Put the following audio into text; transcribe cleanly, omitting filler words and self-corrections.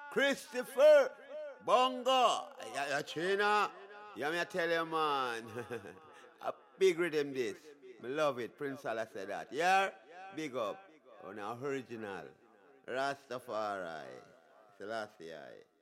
Christopher, Bongo, China. Yeah, me I tell you, man. A big rhythm this. Me love it. Prince Salah said that. Yeah, big up. On our original. Rastafari. Selassie.